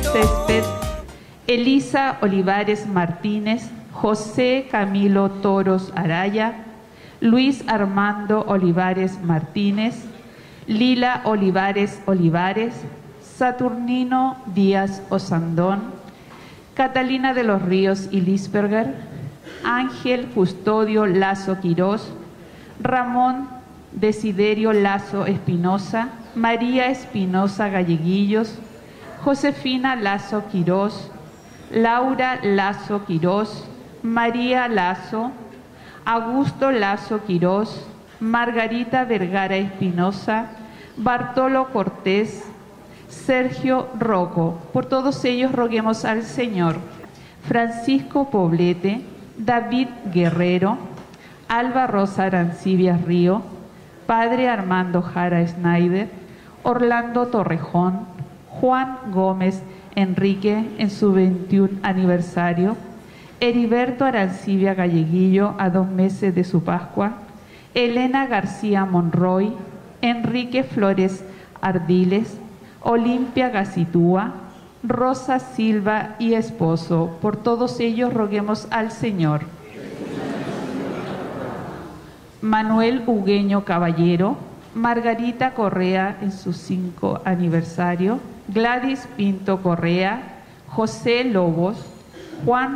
Césped, Elisa Olivares Martínez, José Camilo Toros Araya, Luis Armando Olivares Martínez, Lila Olivares Olivares, Saturnino Díaz Osandón, Catalina de los Ríos Ilisberger, Ángel Custodio Lazo Quirós, Ramón Desiderio Lazo Espinosa, María Espinosa Galleguillos, Josefina Lazo Quirós, Laura Lazo Quirós, María Lazo, Augusto Lazo Quirós, Margarita Vergara Espinosa, Bartolo Cortés, Sergio Rocco. Por todos ellos roguemos al Señor. Francisco Poblete, David Guerrero, Alba Rosa Arancibia Río, Padre Armando Jara Schneider, Orlando Torrejón, Juan Gómez Enrique en su 21 aniversario, Heriberto Arancibia Galleguillo a 2 meses de su Pascua, Elena García Monroy, Enrique Flores Ardiles, Olimpia Gacitúa, Rosa Silva y esposo. Por todos ellos roguemos al Señor. Manuel Hugueño Caballero, Margarita Correa en su 5 aniversario, Gladys Pinto Correa, José Lobos, Juan